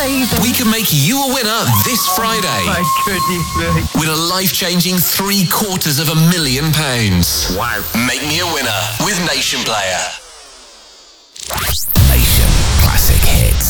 amazing. We can make you a winner this Friday. My goodness me. Win a life-changing £750,000. Wow. Make me a winner with Nation Player.